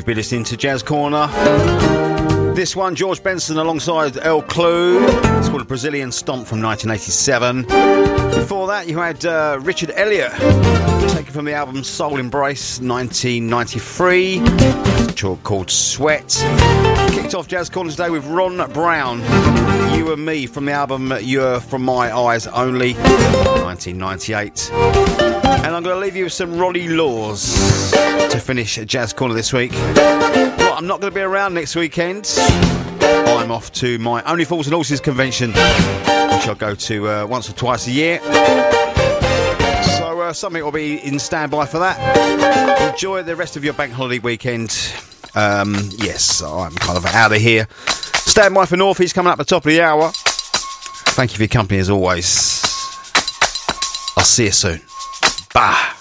be listening to Jazz Corner. This one, George Benson alongside El Clue. It's called a Brazilian Stomp from 1987. Before that, you had Richard Elliott, taken from the album Soul Embrace, 1993. It's called Sweat. Kicked off Jazz Corner today with Ron Brown, You and Me, from the album You're From My Eyes Only, 1998. And I'm going to leave you with some Ronnie Laws to finish Jazz Corner this week. Well, I'm not going to be around next weekend. I'm off to my Only Fools and Horses convention, which I'll go to once or twice a year. So something will be in standby for that. Enjoy the rest of your bank holiday weekend. Yes, I'm kind of out of here. Stand by for Northeast coming up at the top of the hour. Thank you for your company as always. I'll see you soon. Bye.